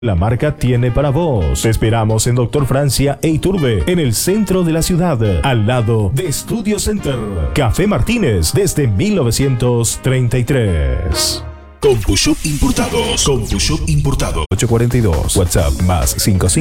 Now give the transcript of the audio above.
La marca tiene para vos. Te esperamos en Doctor Francia e Iturbe, en el centro de la ciudad, al lado de Studio Center. Café Martínez, desde 1933. CompuShop Importados. CompuShop Importados. 842. WhatsApp +55.